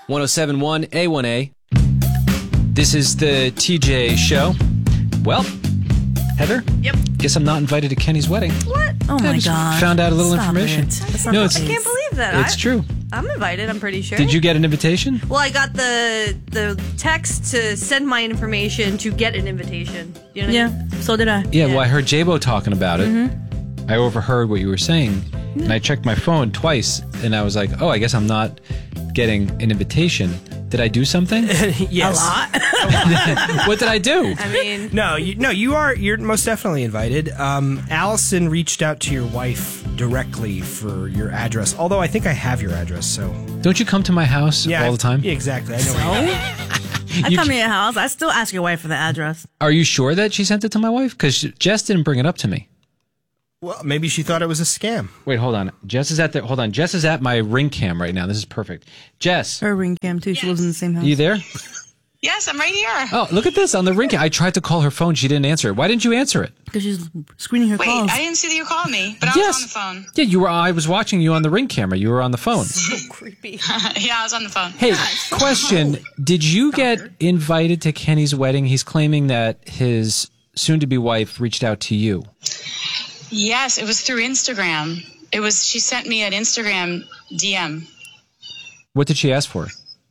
1071 A1A. This is the TJ show. Well, Heather? Yep. Guess I'm not invited to Kenny's wedding. What? Oh my God. Found out a little Stop information. No, I can't believe that. It's true. I'm invited, I'm pretty sure. Did you get an invitation? Well, I got the text to send my information to get an invitation. You know what I mean? So did I. Yeah, well, I heard J-Bo talking about it. I overheard what you were saying, and I checked my phone twice, and I was like, oh, I guess I'm not getting an invitation. Did I do something? Yes. A lot. What did I do? I mean, You're most definitely invited. Allison reached out to your wife directly for your address. Although I think I have your address, so Don't you come to my house all the time? Yeah, exactly. I know where you are. I come to your house. I still ask your wife for the address. Are you sure that she sent it to my wife? Because Jess didn't bring it up to me. Well, maybe she thought it was a scam. Wait, hold on. Jess is at my ring cam right now. This is perfect. Jess, Her ring cam too. She lives in the same house. are you there? Yes, I'm right here. Oh, look at this on the ring cam. I tried to call her phone. She didn't answer it. Why didn't you answer it? Because she's screening her Wait, calls. I didn't see that you called me, but I Yes. was on the phone. Yeah, you were. I was watching you on the ring camera. You were on the phone. creepy. Yeah, I was on the phone. Hey, question. Did you get invited to Kenny's wedding? He's claiming that his soon-to-be wife reached out to you. Yes, it was through Instagram. She sent me an Instagram DM. What did she ask for?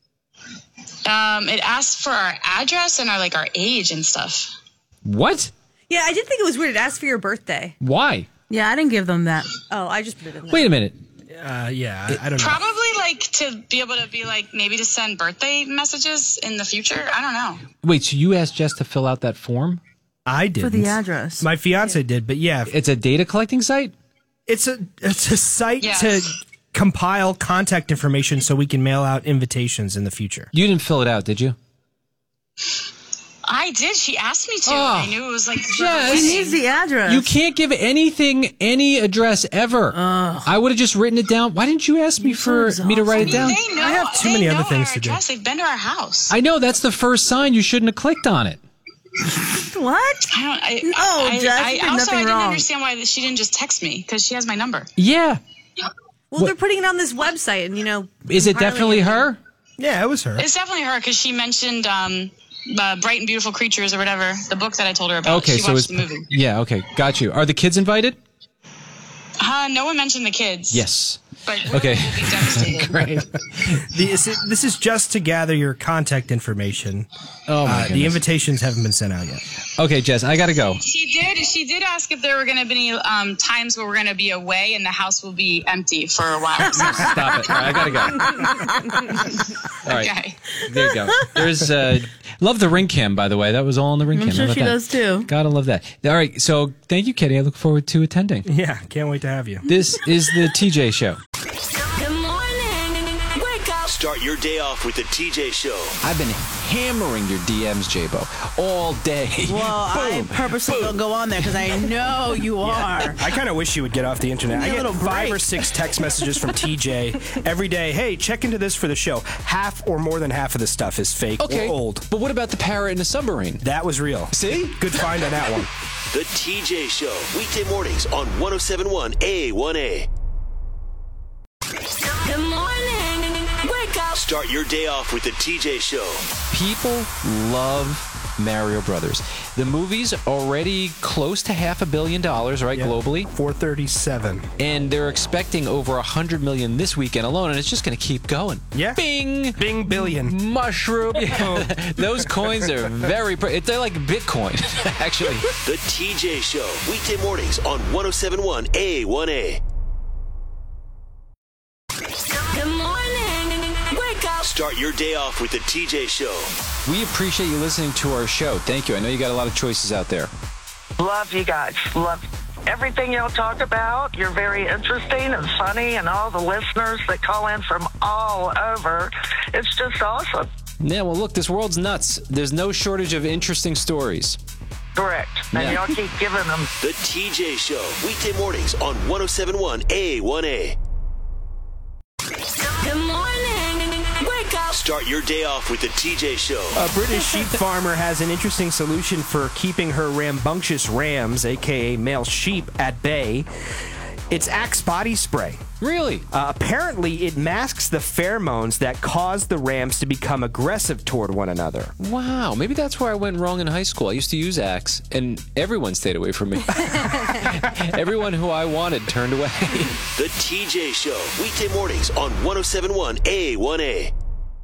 It asked for our address and our age and stuff. What? Yeah, I did think it was weird. It asked for your birthday. Why? Yeah, I didn't give them that. Oh, I just put it in there. Wait a minute. I don't know. Probably to be able to be maybe to send birthday messages in the future. I don't know. Wait, so you asked Jess to fill out that form? I didn't. For the address. My fiance did, but yeah, It's a data collecting site? it's a site Yes. to compile contact information so we can mail out invitations in the future. You didn't fill it out, did you? I did. She asked me to. Oh, I knew it was for the Jess. She wedding. needs the address. You can't give anything any address ever. I would have just written it down. Why didn't you ask me You're so for me to write it down? They know, I have too many other things to do. They've been to our house. I know that's the first sign. You shouldn't have clicked on it. What? Jess, you did also, nothing I didn't wrong. understand why she didn't just text me because she has my number. Yeah. Well, they're putting it on this website, and Is it compiling definitely her? Yeah, it was her. It's definitely her because she mentioned Bright and Beautiful Creatures or whatever, the book that I told her about. Okay, she so watched it's the movie. Yeah. Okay, got you. Are the kids invited? No one mentioned the kids. Yes. But Okay. we'll be devastated. Great. This is just to gather your contact information. Oh my The goodness. invitations haven't been sent out yet. Okay, Jess, I gotta go. She did ask if there were going to be any times where we're going to be away and the house will be empty for a while. Stop it. All right, I gotta go. All right. Okay. There you go. There's love the ring cam, by the way. That was all on the ring cam. I'm sure How about she that? does too. Gotta love that. All right, so thank you, Kitty. I look forward to attending. Yeah, can't wait to have you. This is the TJ Show. Good morning. Wake up. Start your day off with the TJ Show. I've been hammering your DMs, J-Bo, all day. Well, I purposely don't go on there because I know you are. I kind of wish you would get off the internet. I Give me a get little 5 or break. 6 text messages from TJ every day. Hey, check into this for the show. Half or more than half of the stuff is fake or old. But what about the parrot in the submarine? That was real. See? Good find on that one. The TJ Show. Weekday mornings on 1071 A1A. Good morning. Wake up. Start your day off with the TJ Show. People love Mario Brothers. The movie's already close to $500 million, right, Yeah. globally? 437. And they're expecting over $100 million this weekend alone, and it's just going to keep going. Yeah. Bing! Bing billion. Mushroom. Yeah. Those coins are very... They're like Bitcoin, actually. The TJ Show. Weekday mornings on 1071 A1A. Good morning. Wake up. Start your day off with the TJ Show. We appreciate you listening to our show. Thank you. I know you got a lot of choices out there. Love you guys. Love everything y'all talk about. You're very interesting and funny, and all the listeners that call in from all over. It's just awesome. Yeah, well, look, this world's nuts. There's no shortage of interesting stories. Correct. And Yeah. y'all keep giving them. The TJ Show. Weekday mornings on 1071 A1A. Good morning. Wake up. Start your day off with the TJ Show. A British sheep farmer has an interesting solution for keeping her rambunctious rams, a.k.a. male sheep, at bay. It's Axe body spray. Really? Apparently, it masks the pheromones that cause the rams to become aggressive toward one another. Wow, maybe that's where I went wrong in high school. I used to use Axe, and everyone stayed away from me. Everyone who I wanted turned away. The TJ Show, weekday mornings on 107.1 A1A.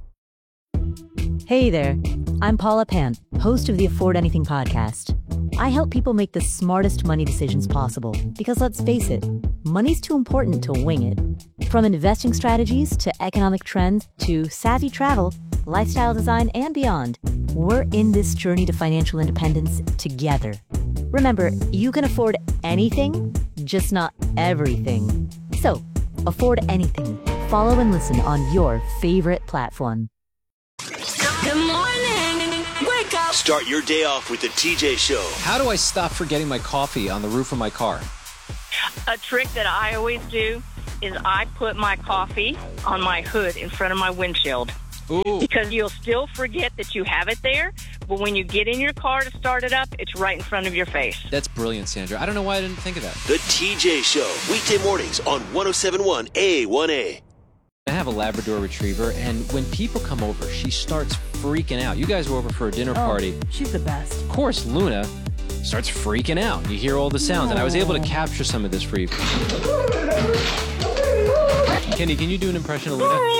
Hey there, I'm Paula Pant, host of the Afford Anything podcast. I help people make the smartest money decisions possible because let's face it, money's too important to wing it. From investing strategies to economic trends to savvy travel, lifestyle design, and beyond, we're in this journey to financial independence together. Remember, you can afford anything, just not everything. So, afford anything. Follow and listen on your favorite platform. Good morning. Wake up. Start your day off with the TJ Show. How do I stop forgetting my coffee on the roof of my car? A trick that I always do is I put my coffee on my hood in front of my windshield. Ooh. Because you'll still forget that you have it there, but when you get in your car to start it up, it's right in front of your face. That's brilliant, Sandra. I don't know why I didn't think of that. The TJ Show, weekday mornings on 107.1 A1A. I have a Labrador Retriever, and when people come over, she starts freaking out. You guys were over for a dinner party. She's the best. Of course, Luna starts freaking out. You hear all the sounds, and I was able to capture some of this for you. Kenny, can you do an impression of Luna?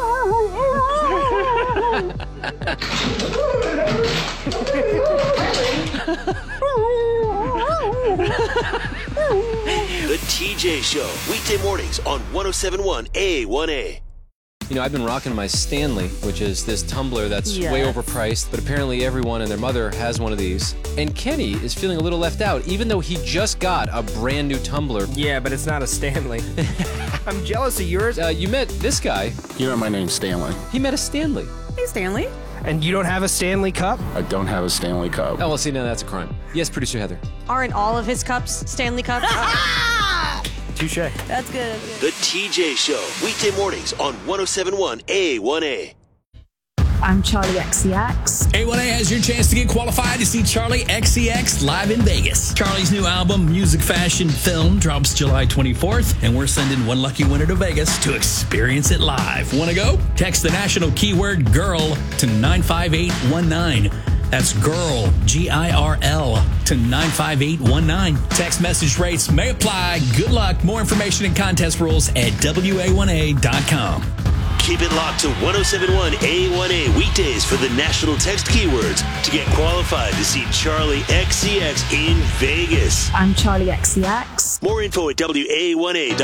The TJ Show, weekday mornings on 107.1 A1A. You know, I've been rocking my Stanley, which is this tumbler that's way overpriced, but apparently everyone and their mother has one of these. And Kenny is feeling a little left out, even though he just got a brand new tumbler. Yeah, but it's not a Stanley. I'm jealous of yours. You met this guy. You know my name's Stanley. He met a Stanley. Hey, Stanley. And you don't have a Stanley Cup? I don't have a Stanley Cup. Oh, well, see, now that's a crime. Yes, producer Heather. Aren't all of his cups Stanley Cups? Touche. That's good. The TJ Show, weekday mornings on 107.1 A1A. I'm Charlie XCX. A1A has your chance to get qualified to see Charlie XCX live in Vegas. Charlie's new album, Music, Fashion, Film, drops July 24th, and we're sending one lucky winner to Vegas to experience it live. Want to go? Text the national keyword GIRL to 95819. That's GIRL, G-I-R-L, to 95819. Text message rates may apply. Good luck. More information and contest rules at WA1A.com. Keep it locked to 107.1 A1A weekdays for the national text keywords to get qualified to see Charlie XCX in Vegas. I'm Charlie XCX. More info at WA1A.com.